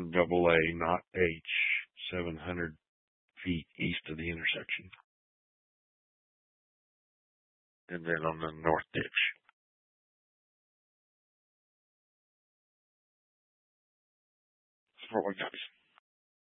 double A, not H, 700 feet east of the intersection. And then on the north ditch. That's what we got.